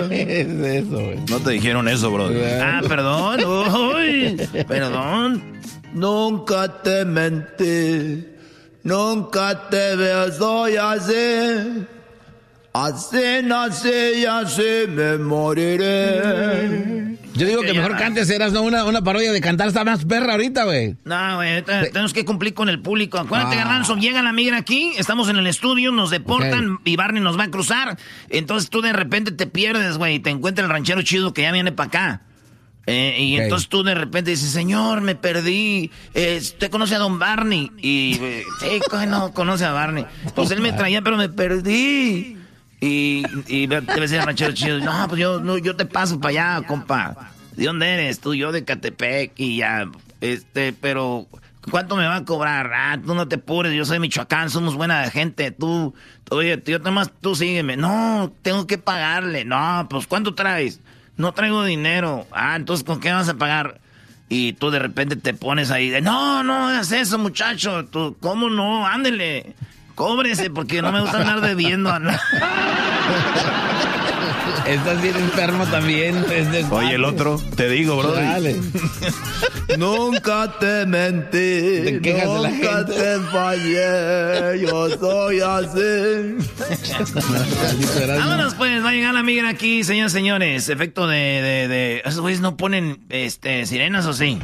es eso, güey? No te dijeron eso, bro. Perdón. Uy, perdón. Nunca te mentí, nunca te soy así. Así nací y así me moriré. Yo digo que mejor cantes, eras, ¿no? Una parodia de cantar está más perra ahorita, güey. No, güey, tenemos que cumplir con el público. Acuérdate, Garbanzo, llega la migra aquí, estamos en el estudio, nos deportan y Barney nos va a cruzar. Entonces tú de repente te pierdes, güey, y te encuentra el ranchero chido que ya viene para acá. Entonces tú de repente dices, señor, me perdí. ¿Usted conoce a don Barney? Y sí, no conoce a Barney. Pues él me traía, pero me perdí. Y te decía el ranchero chido, no, pues yo te paso para allá, compa. ¿De dónde eres? Tú, yo de Catepec y ya, pero ¿cuánto me va a cobrar? Tú no te apures, yo soy Michoacán, somos buena gente, oye, yo nomás, tú sígueme. No, tengo que pagarle. No, pues ¿cuánto traes? No traigo dinero. Entonces ¿con qué vas a pagar? Y tú de repente te pones ahí de, no hagas eso, muchacho. Tú, ¿cómo no? Ándele. Cóbrese, porque no me gusta andar debiendo. Estás bien enfermo también. Oye, el otro, te digo, bro. Dale. Nunca te mentí, nunca te fallé, yo soy así. Vámonos pues, va a llegar la migra aquí, señores. Efecto de... ¿Esos güeyes no ponen sirenas o sí?